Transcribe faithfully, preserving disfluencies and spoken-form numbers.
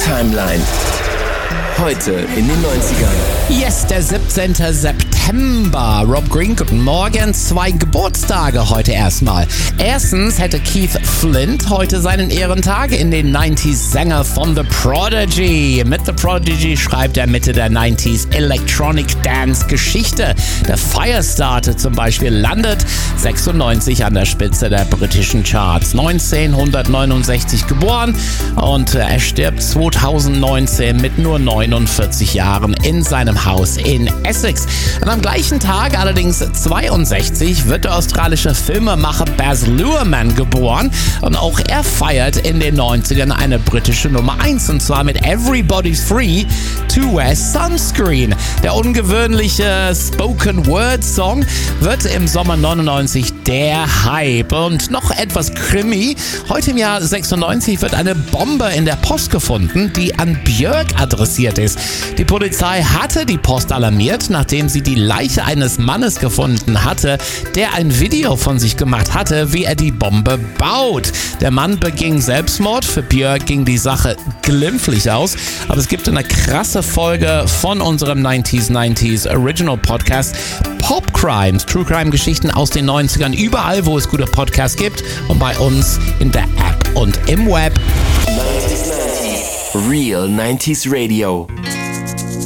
Timeline. Heute in den neunzigern. Yes, der siebzehnten September. Rob Green, guten Morgen. Zwei Geburtstage heute erstmal. Erstens hätte Keith Flint heute seinen Ehrentag, in den neunziger Sänger von The Prodigy. Mit The Prodigy schreibt er Mitte der neunziger Electronic Dance Geschichte. Der Firestarter zum Beispiel landet sechsundneunzig an der Spitze der britischen Charts. neunzehnhundertneunundsechzig geboren und er stirbt zweitausendneunzehn mit nur neunundvierzig Jahren in seinem Haus in Essex. Und am gleichen Tag, allerdings zweiundsechzig, wird der australische Filmemacher Baz Luhrmann geboren und auch er feiert in den neunzigern eine britische Nummer eins, und zwar mit Everybody's Free to Wear Sunscreen. Der ungewöhnliche Spoken-Word-Song wird im Sommer neunundneunzig der Hype. Und noch etwas Krimi. Heute im Jahr sechsundneunzig wird eine Bombe in der Post gefunden, die an Björk adressiert ist. Die Polizei hatte die Post alarmiert, nachdem sie die Leiche eines Mannes gefunden hatte, der ein Video von sich gemacht hatte, wie er die Bombe baut. Der Mann beging Selbstmord. Für Björk ging die Sache glimpflich aus. Aber es gibt eine krasse Folge von unserem neunziger neunziger Original Podcast Pop Crimes, True Crime Geschichten aus den neunzigern, überall, wo es gute Podcasts gibt und bei uns in der App und im Web. neunzig neunzig Real neunziger Radio.